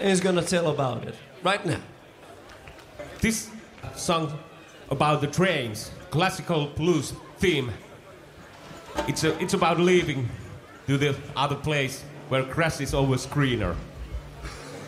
and he's gonna tell about it right now. This song about the trains, classical blues theme. It's about leaving to the other place where grass is always greener.